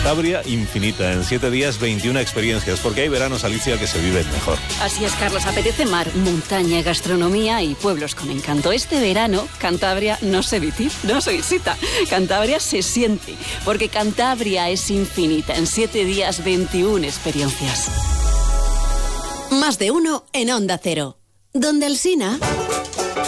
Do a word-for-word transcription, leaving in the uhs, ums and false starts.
Cantabria infinita. En siete días, veintiuna experiencias, porque hay veranos, Alicia, que se viven mejor. Así es, Carlos. Apetece mar, montaña, gastronomía y pueblos con encanto. Este verano, Cantabria no se viti, no se visita. Cantabria se siente, porque Cantabria es infinita. En siete días, veintiuna experiencias. Más de uno en Onda Cero. Donde Alsina...